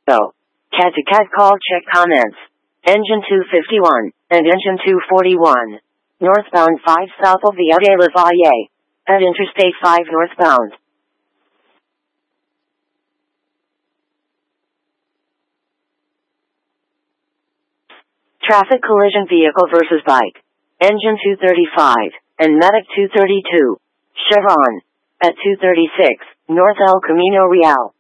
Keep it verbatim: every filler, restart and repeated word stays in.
So, cat to cat call check comments. Engine two fifty-one and engine two forty-one. Northbound five south of Via de la Valle. At Interstate five northbound. Traffic collision vehicle versus bike. Engine two thirty-five and Medic two thirty-two. Chevron. At two thirty-six, North El Camino Real.